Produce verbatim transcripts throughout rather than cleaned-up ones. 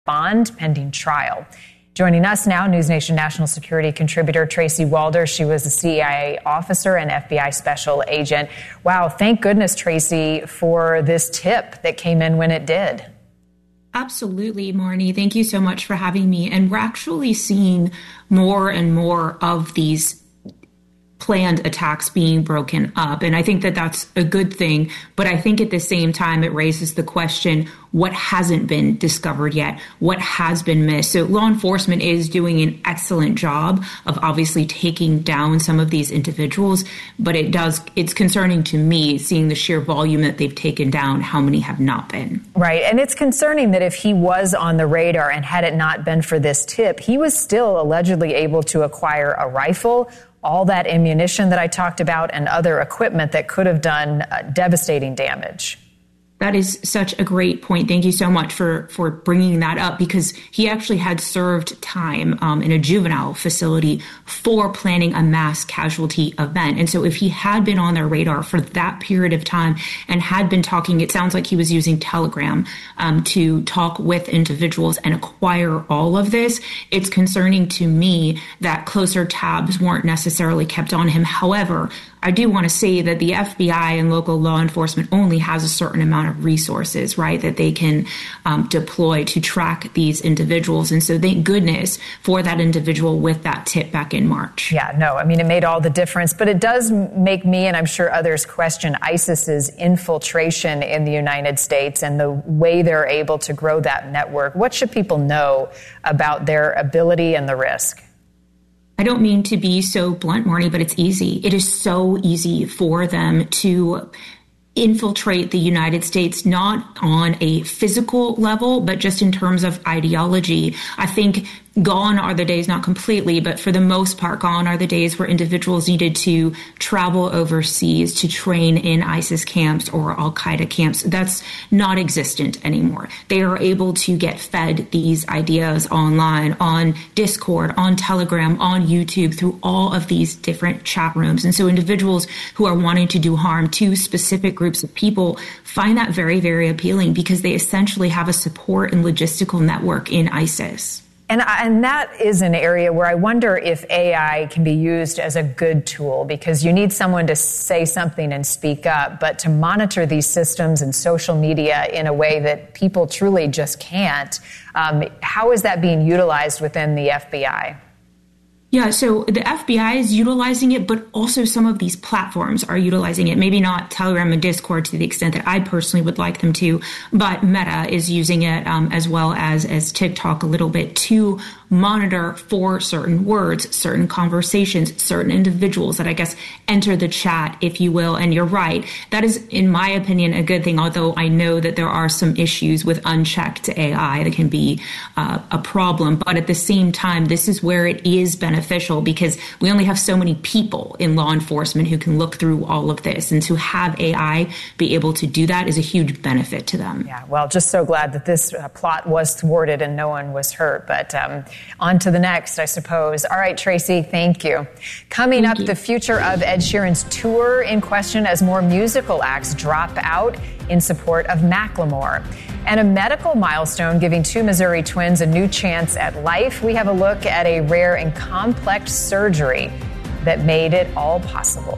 bond pending trial. Joining us now, NewsNation national security contributor Tracy Walder. She was a C I A officer and F B I special agent. Wow, thank goodness, Tracy, for this tip that came in when it did. Absolutely, Marnie. Thank you so much for having me. And we're actually seeing more and more of these planned attacks being broken up. And I think that that's a good thing. But I think at the same time, it raises the question, what hasn't been discovered yet? What has been missed? So law enforcement is doing an excellent job of obviously taking down some of these individuals. But it does, it's concerning to me seeing the sheer volume that they've taken down, how many have not been. Right. And it's concerning that if he was on the radar and had it not been for this tip, he was still allegedly able to acquire a rifle, all that ammunition that I talked about, and other equipment that could have done uh, devastating damage. That is such a great point. Thank you so much for, for bringing that up, because he actually had served time um, in a juvenile facility for planning a mass casualty event. And so if he had been on their radar for that period of time and had been talking, it sounds like he was using Telegram um, to talk with individuals and acquire all of this. It's concerning to me that closer tabs weren't necessarily kept on him. However, I do want to say that the F B I and local law enforcement only has a certain amount of resources, right, that they can um, deploy to track these individuals. And so thank goodness for that individual with that tip back in March. Yeah, no, I mean, it made all the difference. But it does make me, and I'm sure others, question ISIS's infiltration in the United States and the way they're able to grow that network. What should people know about their ability and the risk? I don't mean to be so blunt, Marnie, but it's easy. It is so easy for them to infiltrate the United States, not on a physical level, but just in terms of ideology. I think gone are the days, not completely, but for the most part, gone are the days where individuals needed to travel overseas to train in ISIS camps or Al-Qaeda camps. That's not existent anymore. They are able to get fed these ideas online, on Discord, on Telegram, on YouTube, through all of these different chat rooms. And so individuals who are wanting to do harm to specific groups of people find that very, very appealing, because they essentially have a support and logistical network in ISIS. And, and that is an area where I wonder if A I can be used as a good tool, because you need someone to say something and speak up, but to monitor these systems and social media in a way that people truly just can't. Um, how is that being utilized within the F B I? Yeah, so the F B I is utilizing it, but also some of these platforms are utilizing it. Maybe not Telegram and Discord to the extent that I personally would like them to, but Meta is using it um, as well as, as TikTok a little bit to monitor for certain words, certain conversations, certain individuals that I guess enter the chat, if you will. And you're right. That is, in my opinion, a good thing, although I know that there are some issues with unchecked A I that can be uh, a problem. But at the same time, this is where it is beneficial, because we only have so many people in law enforcement who can look through all of this. And to have A I be able to do that is a huge benefit to them. Yeah, well, just so glad that this uh, plot was thwarted and no one was hurt. But um, on to the next, I suppose. All right, Tracy, thank you. Coming thank up, you. The future of Ed Sheeran's tour in question as more musical acts drop out in support of Macklemore. And a medical milestone giving two Missouri twins a new chance at life. We have a look at a rare and complex surgery that made it all possible.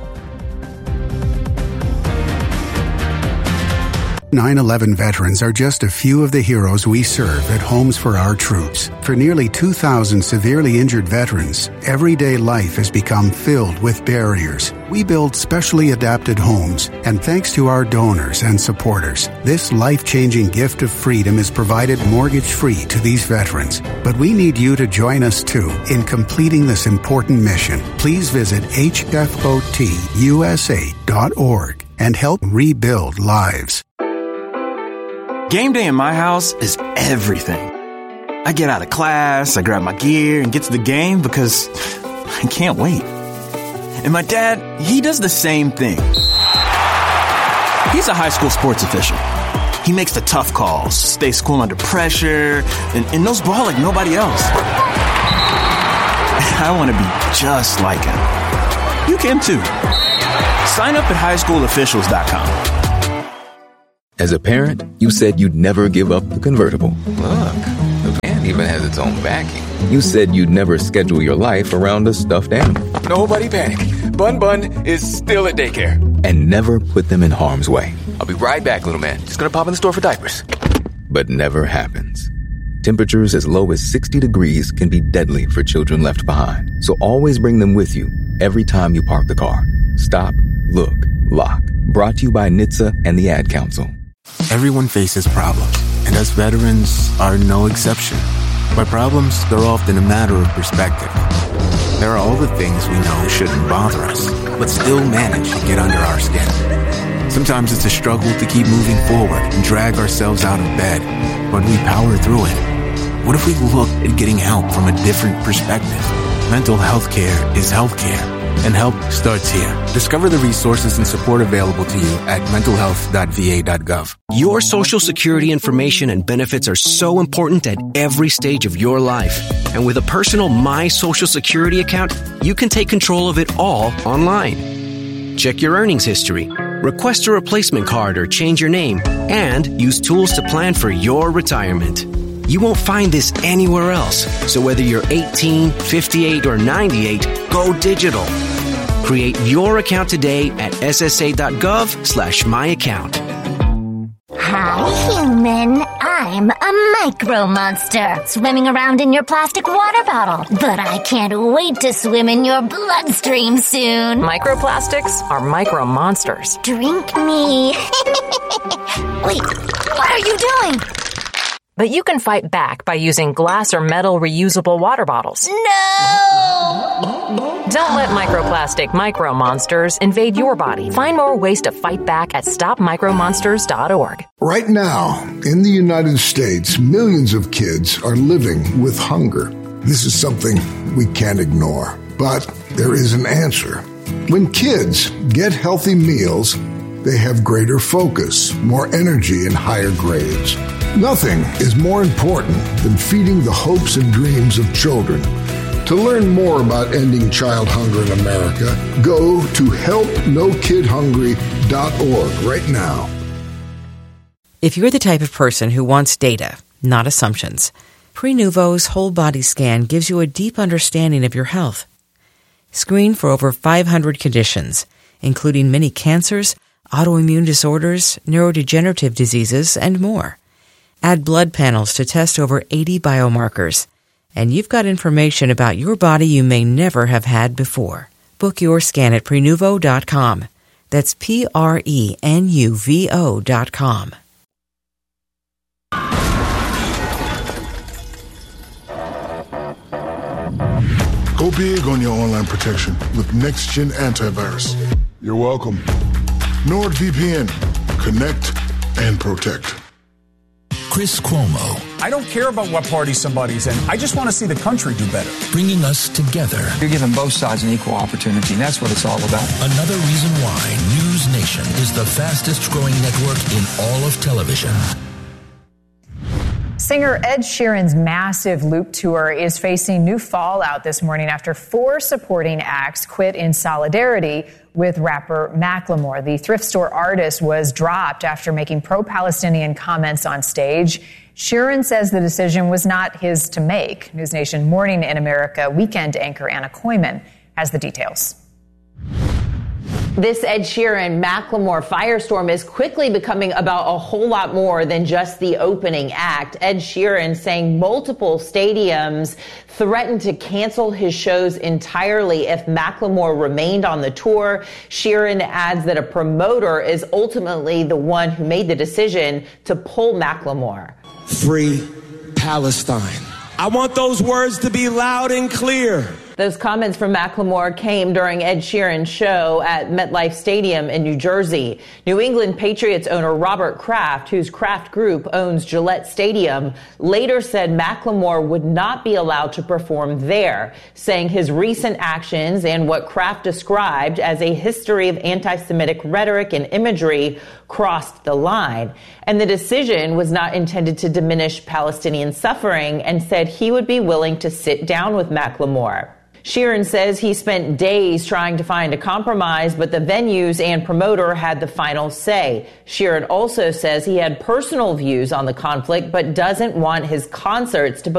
nine eleven veterans are just a few of the heroes we serve at Homes for Our Troops. For nearly two thousand severely injured veterans, everyday life has become filled with barriers. We build specially adapted homes, and thanks to our donors and supporters, this life-changing gift of freedom is provided mortgage-free to these veterans. But we need you to join us, too, in completing this important mission. Please visit H F O T U S A dot org and help rebuild lives. Game day in my house is everything. I get out of class, I grab my gear, and get to the game because I can't wait. And my dad, he does the same thing. He's a high school sports official. He makes the tough calls, stays cool under pressure, and, and knows ball like nobody else. I want to be just like him. You can too. Sign up at high school officials dot com. As a parent, you said you'd never give up the convertible. Look. even has its own backing. You said you'd never schedule your life around a stuffed animal. Nobody panic. Bun Bun is still at daycare. And never put them in harm's way. I'll be right back, little man. Just gonna pop in the store for diapers. But never happens. Temperatures as low as sixty degrees can be deadly for children left behind. So always bring them with you every time you park the car. Stop, look, lock. Brought to you by N H T S A and the Ad Council. Everyone faces problems, and us veterans are no exception. But problems, they're often a matter of perspective. There are all the things we know shouldn't bother us, but still manage to get under our skin. Sometimes it's a struggle to keep moving forward and drag ourselves out of bed, but we power through it. What if we looked at getting help from a different perspective? Mental health care is health care, and help starts here. Discover the resources and support available to you at mental health dot v a dot gov. Your Social Security information and benefits are so important at every stage of your life. And with a personal My Social Security account, you can take control of it all online. Check your earnings history, request a replacement card or change your name, and use tools to plan for your retirement. You won't find this anywhere else. So whether you're eighteen, fifty-eight, or ninety-eight, go digital. Create your account today at s s a dot gov slash my account. Hi, human. I'm a micro monster swimming around in your plastic water bottle. But I can't wait to swim in your bloodstream soon. Microplastics are micro monsters. Drink me. Wait, what are you doing? But you can fight back by using glass or metal reusable water bottles. No! Don't let microplastic micro monsters invade your body. Find more ways to fight back at stop micro monsters dot org. Right now, in the United States, millions of kids are living with hunger. This is something we can't ignore. But there is an answer. When kids get healthy meals, they have greater focus, more energy, and higher grades. Nothing is more important than feeding the hopes and dreams of children. To learn more about ending child hunger in America, go to help no kid hungry dot org right now. If you're the type of person who wants data, not assumptions, Prenuvo's whole body scan gives you a deep understanding of your health. Screen for over five hundred conditions, including many cancers, autoimmune disorders, neurodegenerative diseases, and more. Add blood panels to test over eighty biomarkers, and you've got information about your body you may never have had before. Book your scan at Prenuvo dot com. That's P R E N U V O dot com. Go big on your online protection with Next-Gen Antivirus. You're welcome. NordVPN. Connect and protect. Chris Cuomo. I don't care about what party somebody's in. I just want to see the country do better. Bringing us together. You're giving both sides an equal opportunity, and that's what it's all about. Another reason why News Nation is the fastest growing network in all of television. Singer Ed Sheeran's massive Loop tour is facing new fallout this morning after four supporting acts quit in solidarity with rapper Macklemore. The thrift store artist was dropped after making pro-Palestinian comments on stage. Sheeran says the decision was not his to make. News Nation Morning in America weekend anchor Anna Koyman has the details. This Ed Sheeran Macklemore firestorm is quickly becoming about a whole lot more than just the opening act. Ed Sheeran saying multiple stadiums threatened to cancel his shows entirely if Macklemore remained on the tour. Sheeran adds that a promoter is ultimately the one who made the decision to pull Macklemore. Free Palestine. I want those words to be loud and clear. Those comments from Macklemore came during Ed Sheeran's show at MetLife Stadium in New Jersey. New England Patriots owner Robert Kraft, whose Kraft Group owns Gillette Stadium, later said Macklemore would not be allowed to perform there, saying his recent actions and what Kraft described as a history of anti-Semitic rhetoric and imagery crossed the line. And the decision was not intended to diminish Palestinian suffering, and said he would be willing to sit down with Macklemore. Sheeran says he spent days trying to find a compromise, but the venues and promoter had the final say. Sheeran also says he had personal views on the conflict, but doesn't want his concerts to become